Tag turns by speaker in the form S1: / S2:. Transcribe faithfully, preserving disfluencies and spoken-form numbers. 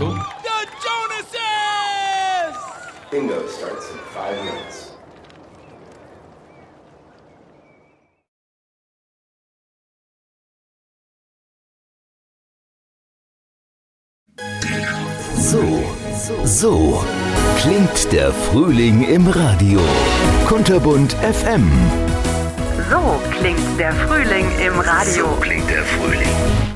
S1: Auto?
S2: The Jonases!
S3: Bingo starts in five minutes.
S4: So, so klingt der Frühling im Radio. Kunterbunt F M.
S5: So klingt der Frühling im Radio.
S4: So klingt der Frühling.